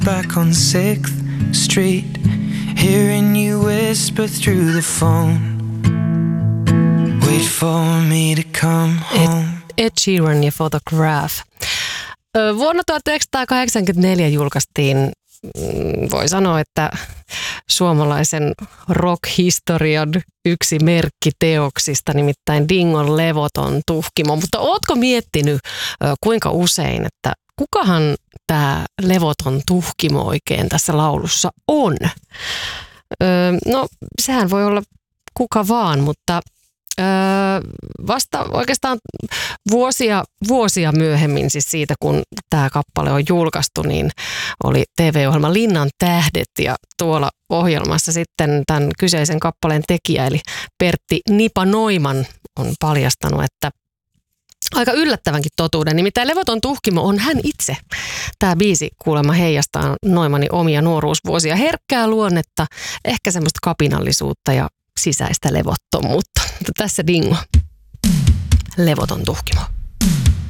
back on 6th Street, hearing you whisper through the phone. Wait for me to come home. Ed Sheeran ja Photograph. Vuonna 1984 julkaistiin, voi sanoa, että suomalaisen rock-historian yksi merkkiteoksista, nimittäin Dingon levoton tuhkimo. Mutta ootko miettinyt, kuinka usein, että kukahan tämä levoton tuhkimo oikein tässä laulussa on? No, sehän voi olla kuka vaan, mutta vasta oikeastaan vuosia myöhemmin, siis siitä kun tämä kappale on julkaistu, niin oli TV-ohjelma Linnan tähdet ja tuolla ohjelmassa sitten tämän kyseisen kappaleen tekijä eli Pertti Nipa Noiman on paljastanut, että aika yllättävänkin totuuden. Nimittäin levoton tuhkimo on hän itse. Tämä biisi kuulemma heijastaa Noimanin omia nuoruusvuosia, herkkää luonnetta, ehkä semmoista kapinallisuutta ja sisäistä levottomuutta. Mutta tässä Dingo. Levoton tuhkimo.